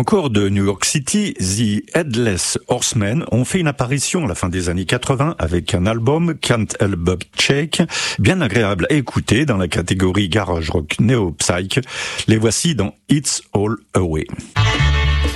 Encore de New York City, The Headless Horsemen ont fait une apparition à la fin des années 80 avec un album Can't Help But Shake, bien agréable à écouter dans la catégorie garage rock néo-psych. Les voici dans It's All Away.